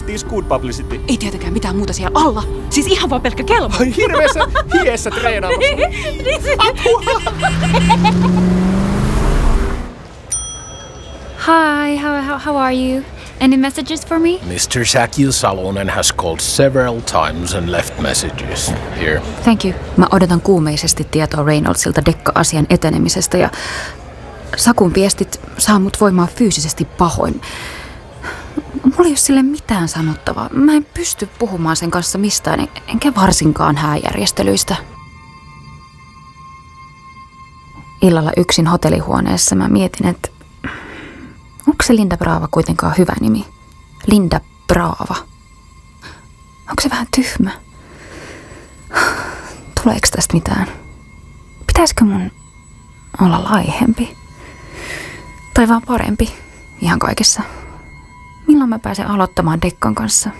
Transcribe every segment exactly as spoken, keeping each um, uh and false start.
Annettiin good publicity. Ei tietenkään mitään muuta siellä alla. Siis ihan vaan pelkkä kelmo. Ai hirveessä hiessä treenaamassa. Apua! Hi, how, how, how are you? Any messages for me? mister Säkiö Salonen has called several times and left messages. Here. Thank you. Mä odotan kuumeisesti tietoa Reynoldsilta Dekka-asian etenemisestä ja Sakun viestit saa mut voimaan fyysisesti pahoin. Mulla ei ole sille mitään sanottavaa. Mä en pysty puhumaan sen kanssa mistään, enkä varsinkaan hääjärjestelyistä. Illalla yksin hotellihuoneessa mä mietin, että onko se Linda Brava kuitenkaan hyvä nimi? Linda Brava. Onko se vähän tyhmä? Tuleeko tästä mitään? Pitäisikö mun olla laihempi? Tai vaan parempi? Ihan kaikessa. Milloin mä pääsen aloittamaan Dekkan kanssa?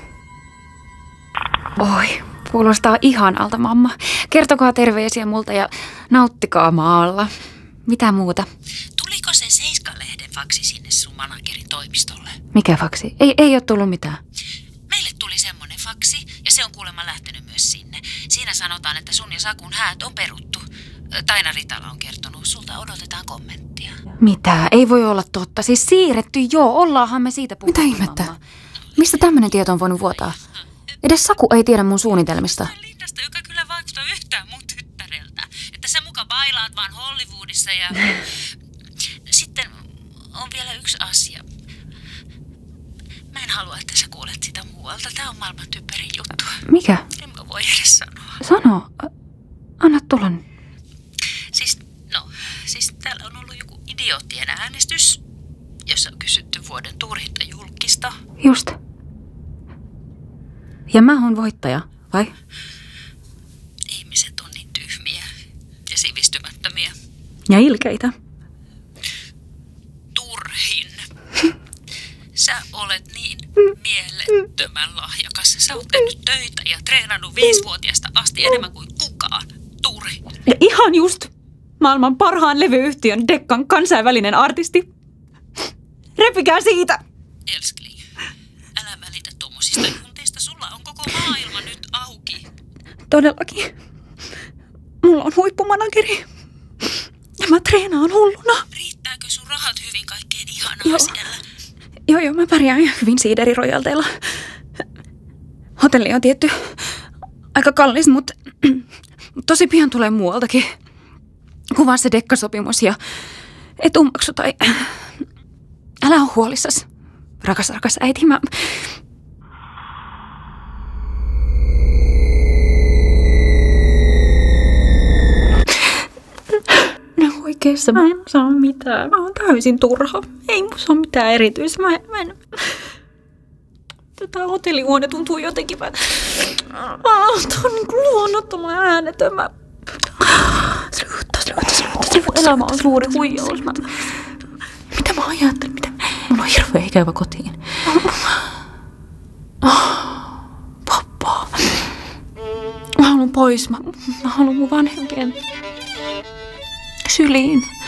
Oi, kuulostaa ihanalta, mamma. Kertokaa terveisiä multa ja nauttikaa maalla. Mitä muuta? Tuliko se Seiska-lehden faksi sinne sun managerin toimistolle? Mikä faksi? Ei, ei ole tullut mitään. Meille tuli semmonen faksi ja se on kuulemma lähtenyt myös sinne. Siinä sanotaan, että sun ja Sakun häät on peruttu. Taina Ritala on kertonut. Sulta odotetaan kommenttia. Mitä? Ei voi olla totta. Siis siirretty, joo. Ollaanhan me siitä puhuttu. Mitä ihmettä? Mamma. Mistä tämmöinen tieto on voinut vuotaa? Edes Saku ei tiedä mun suunnitelmista. Lindasta, joka kyllä vaikuttaa yhtään mun tyttäreltä. Että sä muka bailaat vaan Hollywoodissa ja... Sitten on vielä yksi asia. Mä en halua, että sä kuulet sitä muualta. Tää on maailman typerin juttu. Mikä? En mä voi edes sanoa. Sano. Anna tulla. Siis, no, siis täällä on ollut joku idioottien äänestys, jossa on kysytty vuoden turhinta julkista. Just. Ja mä oon voittaja, vai? Ihmiset on niin tyhmiä ja sivistymättömiä. Ja ilkeitä. Turhin. Sä olet niin mielettömän lahjakas. Sä oot tehnyt töitä ja treenannut viisivuotiaasta asti enemmän kuin kukaan. Turhin. Ja ihan just maailman parhaan levyyhtiön Dekkan kansainvälinen artisti. Repikää siitä! Elskling, älä välitä tuommoisista junteista. Sulla on koko maailma nyt auki. Todellakin. Mulla on huippumanageri. Ja mä treenaan hulluna. Riittääkö sun rahat hyvin kaikkeen ihanaa Joo. siellä? Joo, joo, mä pärjään ihan hyvin siiderirojalteilla. Hotelli on tietty aika kallis, mutta tosi pian tulee muualtakin. Kuvaa se Dekka-sopimus ja etumaksu tai... Älä ole huolissas, rakas, rakas äiti. Mä... No oikeassa mä en saa mitään. Mä oon täysin turha. Ei musta ole mitään erityistä. Mä en... Mä en... Tätä hotellihuone tuntuu jotenkin vähän... Ah, tää on niinku luonnottoman äänetön. Mä... Sluutta, sluutta, sluutta, sluutta. Elämä on suuri huijaus. Mä... Mitä mä ajattelin? Mitä? Mulla on hirveä ikävä kotiin. Pappa. Mä haluan pois. Mä, mä haluan mun vanhempien syliin.